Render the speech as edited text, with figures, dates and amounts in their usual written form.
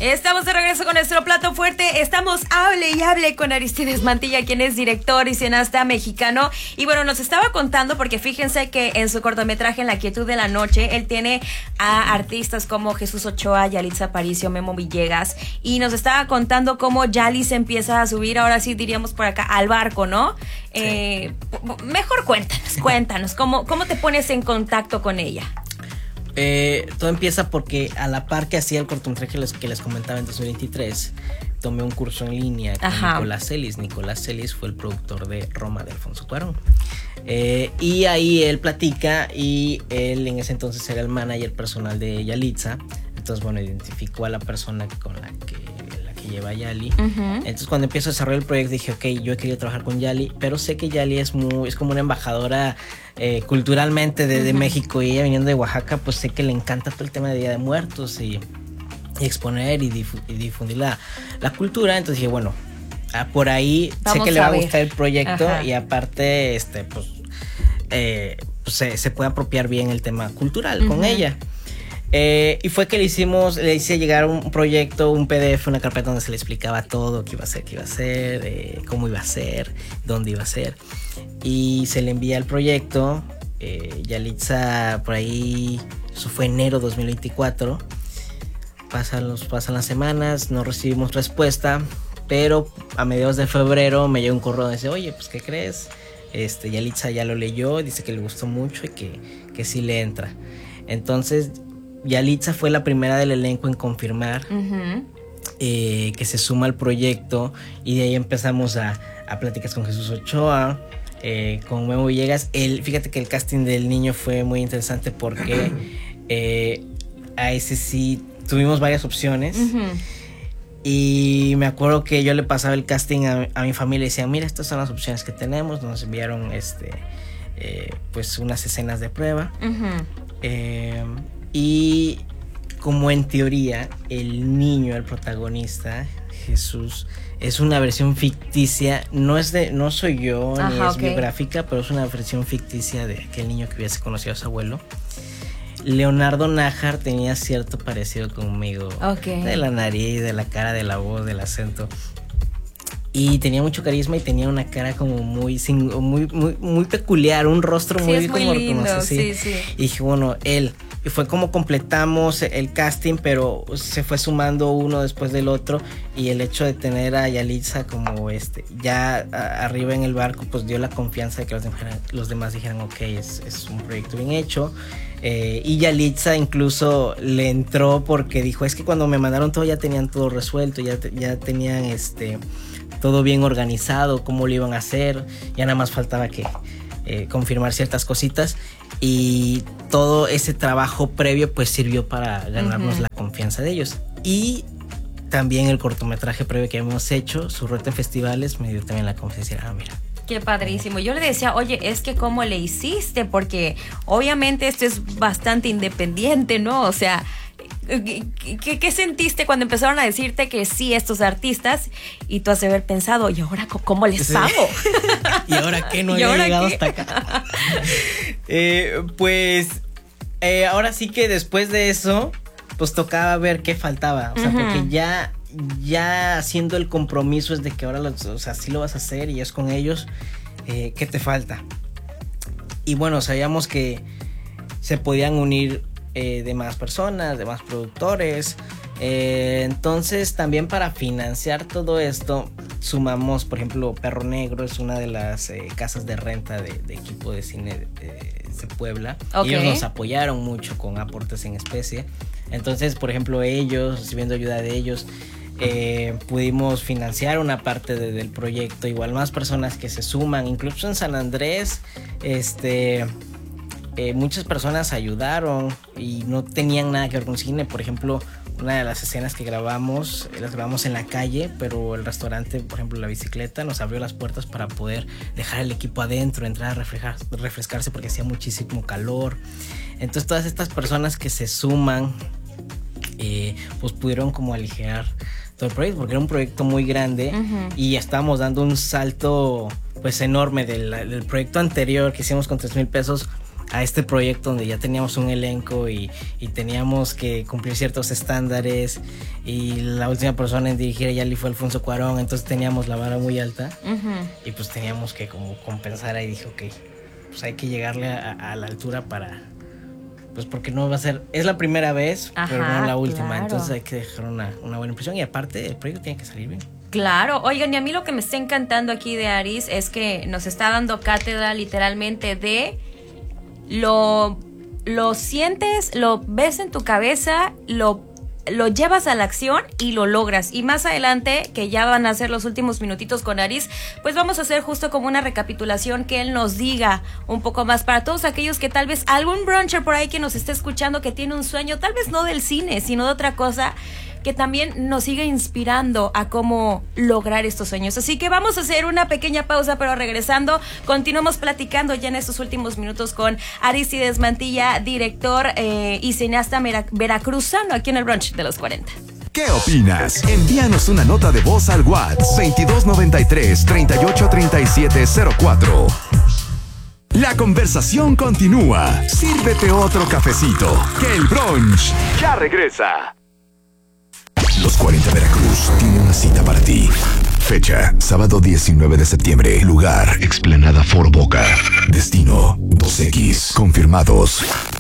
Estamos de regreso con nuestro plato fuerte. Estamos hable y hable con Aristides Mantilla, quien es director y cineasta mexicano. Y bueno, nos estaba contando, porque fíjense que en su cortometraje En la quietud de la noche, él tiene a artistas como Jesús Ochoa, Yalitza Aparicio, Memo Villegas. Y nos estaba contando cómo Yali se empieza a subir, ahora sí diríamos por acá, al barco, ¿no? Sí. Mejor cuéntanos, ¿cómo te pones en contacto con ella? Todo empieza porque a la par que hacía el cortometraje que les comentaba en 2023, tomé un curso en línea con Nicolás Celis. Nicolás Celis fue el productor de Roma de Alfonso Cuarón. Y ahí él platica, y él en ese entonces era el manager personal de Yalitza. Entonces, bueno, identificó a la persona con la que lleva Yali. Entonces, cuando empiezo a desarrollar el proyecto, dije, ok, yo he querido trabajar con Yali, pero sé que Yali es como una embajadora culturalmente de México, y ella viniendo de Oaxaca, pues sé que le encanta todo el tema de Día de Muertos y exponer y difundir la cultura. Entonces dije, bueno, por ahí sé que le va a gustar el proyecto. Y aparte, se puede apropiar bien el tema cultural con ella. Y fue que le hice llegar un proyecto, un PDF, una carpeta donde se le explicaba todo, qué iba a hacer, cómo iba a ser, dónde iba a ser. Y se le envía el proyecto. Yalitza, por ahí, eso fue enero 2024. Pasan las semanas, no recibimos respuesta, pero a mediados de febrero me llegó un correo donde dice, oye, pues, ¿qué crees? Yalitza ya lo leyó, dice que le gustó mucho y que sí le entra. Entonces, Yalitza fue la primera del elenco en confirmar que se suma al proyecto, y de ahí empezamos a pláticas con Jesús Ochoa, con Memo Villegas. Fíjate que el casting del niño fue muy interesante porque a ese sí tuvimos varias opciones. Y me acuerdo que yo le pasaba el casting a mi familia y decía, mira, estas son las opciones que tenemos. Nos enviaron pues unas escenas de prueba. Y como en teoría el niño, el protagonista, Jesús, es una versión ficticia, no soy yo, ni es biográfica, pero es una versión ficticia de aquel niño que hubiese conocido a su abuelo. Leonardo Nájar tenía cierto parecido conmigo, de la nariz, de la cara, de la voz, del acento. Y tenía mucho carisma y tenía una cara como muy peculiar, un rostro muy como lindo, sí. Y dije, bueno, él. Y fue como completamos el casting, pero se fue sumando uno después del otro. Y el hecho de tener a Yalitza como ya arriba en el barco, pues dio la confianza de que los demás dijeran, ok, es un proyecto bien hecho. Y Yalitza incluso le entró porque dijo, es que cuando me mandaron todo ya tenían todo resuelto, ya tenían todo bien organizado, cómo lo iban a hacer, ya nada más faltaba que confirmar ciertas cositas, y todo ese trabajo previo pues sirvió para ganarnos la confianza de ellos. Y también el cortometraje previo que habíamos hecho, su ruta en festivales, me dio también la confianza. Mira, qué padrísimo. Yo le decía, oye, es que ¿cómo le hiciste? Porque obviamente esto es bastante independiente, ¿no? O sea, ¿qué sentiste cuando empezaron a decirte que sí estos artistas? Y tú has de haber pensado, ¿y ahora cómo les pago? ¿Y ahora qué? No había llegado hasta acá. Ahora sí que después de eso, pues tocaba ver qué faltaba. O sea, porque ya haciendo el compromiso es de que ahora sí lo vas a hacer y es con ellos. ¿Qué te falta? Y bueno, sabíamos que se podían unir de más personas, de más productores. Entonces también para financiar todo esto sumamos, por ejemplo, Perro Negro es una de las casas de renta de equipo de cine de Puebla. Ellos nos apoyaron mucho con aportes en especie. Entonces, por ejemplo, ellos, recibiendo ayuda de ellos, pudimos financiar una parte del proyecto. Igual más personas que se suman, incluso en San Andrés, muchas personas ayudaron y no tenían nada que ver con cine. Por ejemplo, una de las escenas que grabamos, las grabamos en la calle, pero el restaurante, por ejemplo, La Bicicleta, nos abrió las puertas para poder dejar el equipo adentro, entrar a refrescarse porque hacía muchísimo calor. Entonces todas estas personas que se suman, pues pudieron como aligerar todo el proyecto, porque era un proyecto muy grande. Y estábamos dando un salto pues enorme del proyecto anterior que hicimos con 3,000 pesos a este proyecto donde ya teníamos un elenco y teníamos que cumplir ciertos estándares, y la última persona en dirigir a Yali fue Alfonso Cuarón, entonces teníamos la vara muy alta. Y pues teníamos que como compensar ahí. Dije, ok, pues hay que llegarle a la altura para... Pues porque no va a ser... Es la primera vez, pero no la última. Claro. Entonces hay que dejar una buena impresión. Y aparte, el proyecto tiene que salir bien. Claro. Oigan, y a mí lo que me está encantando aquí de Aris es que nos está dando cátedra literalmente de... Lo sientes, lo ves en tu cabeza, lo llevas a la acción y lo logras. Y más adelante, que ya van a ser los últimos minutitos con Aris, pues vamos a hacer justo como una recapitulación, que él nos diga un poco más para todos aquellos que tal vez algún bruncher por ahí que nos esté escuchando, que tiene un sueño, tal vez no del cine, sino de otra cosa, que también nos siga inspirando a cómo lograr estos sueños. Así que vamos a hacer una pequeña pausa, pero regresando, continuamos platicando ya en estos últimos minutos con Arístides Mantilla, director y cineasta veracruzano, aquí en el Brunch de los 40. ¿Qué opinas? Envíanos una nota de voz al WhatsApp 2293-383704. La conversación continúa. Sírvete otro cafecito, que el brunch ya regresa. Los 40 Veracruz tiene una cita para ti. Fecha, sábado 19 de septiembre. Lugar, Explanada Foro Boca. Destino, 2X. Confirmados.